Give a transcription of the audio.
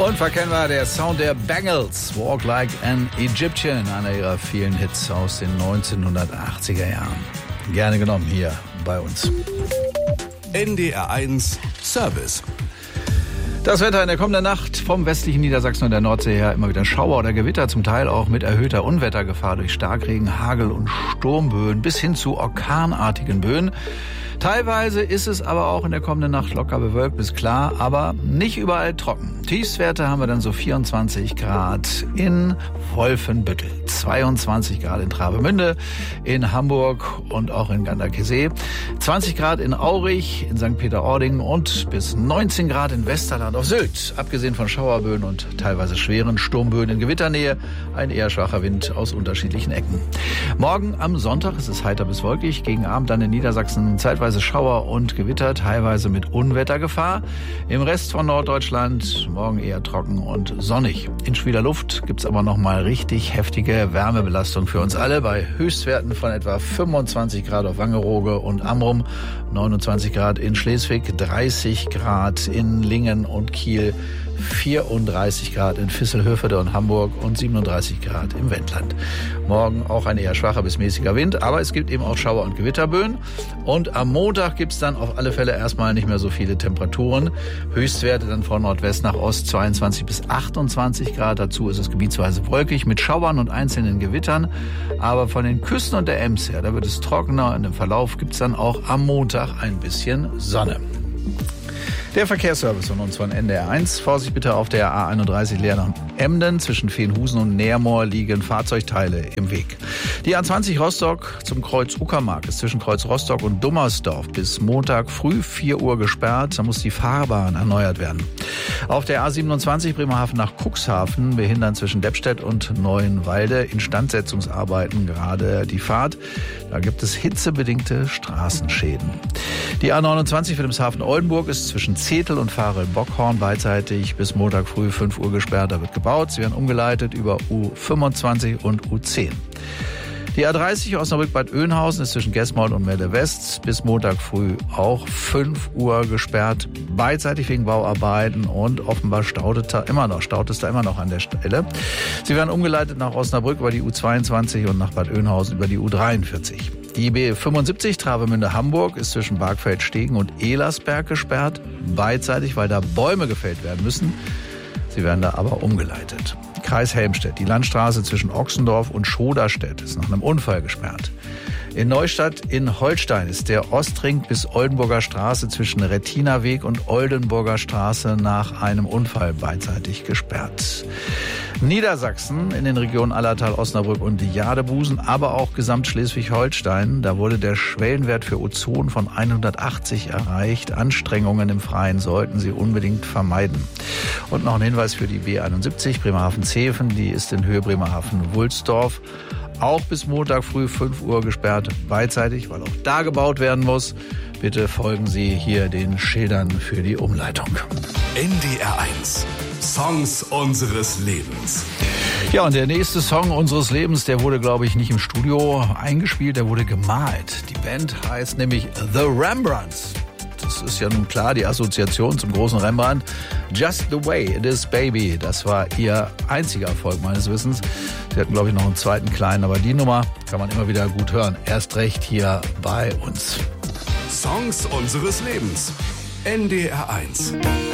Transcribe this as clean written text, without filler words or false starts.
Unverkennbar der Sound der Bangles, Walk Like an Egyptian, einer ihrer vielen Hits aus den 1980er Jahren. Gerne genommen hier bei uns. NDR1 Service. Das Wetter in der kommenden Nacht vom westlichen Niedersachsen und der Nordsee her immer wieder Schauer oder Gewitter, zum Teil auch mit erhöhter Unwettergefahr durch Starkregen, Hagel und Sturmböen bis hin zu orkanartigen Böen. Teilweise ist es aber auch in der kommenden Nacht locker bewölkt bis klar, aber nicht überall trocken. Tiefstwerte haben wir dann so 24 Grad in Wolfenbüttel, 22 Grad in Travemünde, in Hamburg und auch in Ganderkesee, 20 Grad in Aurich, in St. Peter-Ording und bis 19 Grad in Westerland auf Sylt. Abgesehen von Schauerböen und teilweise schweren Sturmböen in Gewitternähe, ein eher schwacher Wind aus unterschiedlichen Ecken. Morgen am Sonntag ist es heiter bis wolkig, gegen Abend dann in Niedersachsen zeitweise Schauer und Gewitter, teilweise mit Unwettergefahr. Im Rest von Norddeutschland morgen eher trocken und sonnig. In schwüler Luft gibt's aber noch mal richtig heftige Wärmebelastung für uns alle bei Höchstwerten von etwa 25 Grad auf Wangerooge und Amrum, 29 Grad in Schleswig, 30 Grad in Lingen und Kiel, 34 Grad in Visselhövede und Hamburg und 37 Grad im Wendland. Morgen auch ein eher schwacher bis mäßiger Wind, aber es gibt eben auch Schauer- und Gewitterböen. Und am Montag gibt's dann auf alle Fälle erstmal nicht mehr so viele Temperaturen. Höchstwerte dann von Nordwest nach Ost 22 bis 28 Grad. Dazu ist es gebietsweise wolkig mit Schauern und einzelnen Gewittern. Aber von den Küsten und der Ems her, da wird es trockener und im Verlauf gibt's dann auch am Montag ein bisschen Sonne. Der Verkehrsservice von uns von NDR1. Vorsicht bitte auf der A31 Leer nach Emden. Zwischen Veenhusen und Nährmoor liegen Fahrzeugteile im Weg. Die A20 Rostock zum Kreuz Uckermark ist zwischen Kreuz Rostock und Dummersdorf bis Montag früh 4 Uhr gesperrt. Da muss die Fahrbahn erneuert werden. Auf der A27 Bremerhaven nach Cuxhaven behindern zwischen Deppstedt und Neuenwalde Instandsetzungsarbeiten gerade die Fahrt. Da gibt es hitzebedingte Straßenschäden. Die A29 Wilhelmshaven-Oldenburg ist zwischen Zetel und Farel-Bockhorn beidseitig bis Montag früh 5 Uhr gesperrt. Da wird gebaut. Sie werden umgeleitet über U25 und U10. Die A30 Osnabrück-Bad Oeynhausen ist zwischen Gesmold und Melle West bis Montag früh auch 5 Uhr gesperrt. Beidseitig wegen Bauarbeiten und offenbar staut es da immer noch an der Stelle. Sie werden umgeleitet nach Osnabrück über die U22 und nach Bad Oeynhausen über die U43. Die B75 Travemünde-Hamburg ist zwischen Bargfeld-Stegen und Elersberg gesperrt. Beidseitig, weil da Bäume gefällt werden müssen. Sie werden da aber umgeleitet. Kreis Helmstedt. Die Landstraße zwischen Ochsendorf und Schoderstedt ist nach einem Unfall gesperrt. In Neustadt in Holstein ist der Ostring bis Oldenburger Straße zwischen Rettinerweg und Oldenburger Straße nach einem Unfall beidseitig gesperrt. Niedersachsen in den Regionen Allertal, Osnabrück und Jadebusen, aber auch gesamt Schleswig-Holstein. Da wurde der Schwellenwert für Ozon von 180 erreicht. Anstrengungen im Freien sollten Sie unbedingt vermeiden. Und noch ein Hinweis für die B71 Bremerhaven-Zeven. Die ist in Höhe Bremerhaven-Wulsdorf auch bis Montag früh 5 Uhr gesperrt, beidseitig, weil auch da gebaut werden muss. Bitte folgen Sie hier den Schildern für die Umleitung. NDR1 Songs unseres Lebens. Ja, und der nächste Song unseres Lebens, der wurde, glaube ich, nicht im Studio eingespielt, der wurde gemalt. Die Band heißt nämlich The Rembrandts. Das ist ja nun klar die Assoziation zum großen Rembrandt. Just the Way It Is, Baby. Das war ihr einziger Erfolg meines Wissens. Sie hatten, glaube ich, noch einen zweiten kleinen, aber die Nummer kann man immer wieder gut hören. Erst recht hier bei uns. Songs unseres Lebens. NDR1.